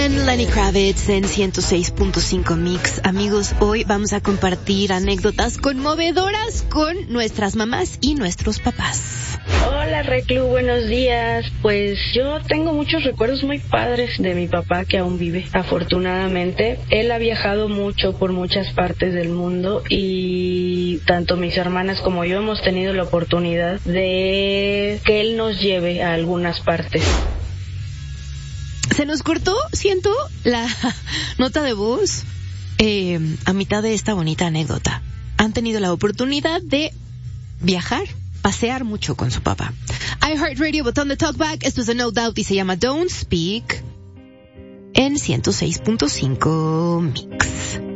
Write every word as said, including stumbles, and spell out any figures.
Lenny Kravitz en ciento seis punto cinco Mix. Amigos, hoy vamos a compartir anécdotas conmovedoras con nuestras mamás y nuestros papás. Hola Reclu, buenos días. Pues yo tengo muchos recuerdos muy padres de mi papá que aún vive, afortunadamente. Él ha viajado mucho por muchas partes del mundo y tanto mis hermanas como yo hemos tenido la oportunidad de que él nos lleve a algunas partes. Se nos cortó, siento, la nota de voz eh, a mitad de esta bonita anécdota. Han tenido la oportunidad de viajar, pasear mucho con su papá. iHeartRadio, botón de talkback. Esto es de No Doubt y se llama Don't Speak en ciento seis punto cinco Mix.